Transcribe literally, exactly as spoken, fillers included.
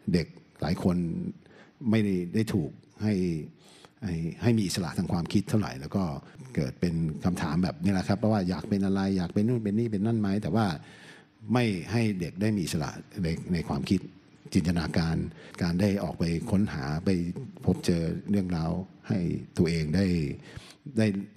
เด็กหลายคนไม่ได้ได้ถูกให้ให้ให้มีอิสระทางความคิดเท่าไหร่แล้วก็เกิดเป็นคำถามแบบนี้แหละครับเพราะว่าอยากเป็นอะไรอยากเป็นนู่นเป็นนี่เป็นนั่นไหมแต่ว่าไม่ให้เด็กได้มีอิสระในในความคิดจินตนาการการได้ออกไปค้นหาไปพบเจอเรื่องราวให้ตัวเองได้ได้